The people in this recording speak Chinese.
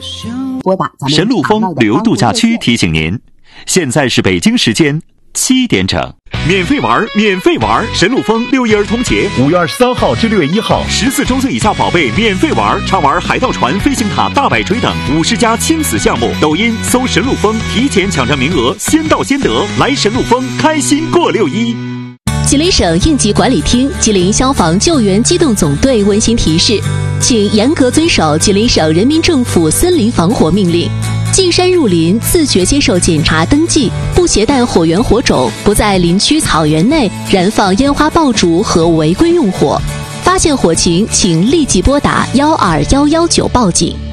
拨打咱们神鹿峰旅游度假区提醒您，现在是北京时间7点整，免费玩，免费玩！神鹿峰6一儿童节 5月23号至6月1号 ，14周岁以下宝贝免费玩，畅玩海盗船、飞行塔、大摆锤等50家亲子项目。抖音搜神鹿峰，提前抢占名额，先到先得。来神鹿峰，开心过6·1。 吉林省应急管理厅、吉林消防救援机动总队温馨提示，请严格遵守吉林省人民政府森林防火命令。进山入林，自觉接受检查登记，不携带火源火种，不在林区草原内燃放烟花爆竹和违规用火。发现火情，请立即拨打12119报警。